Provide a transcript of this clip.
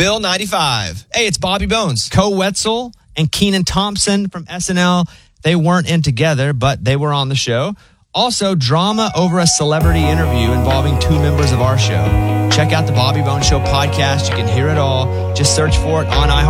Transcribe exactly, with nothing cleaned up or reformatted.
Bill ninety-five. Hey, it's Bobby Bones. Co Wetzel and Kenan Thompson from S N L. They weren't in together, but they were on the show. Also, drama over a celebrity interview involving two members of our show. Check out the Bobby Bones Show podcast. You can hear it all. Just search for it on iHeartRadio.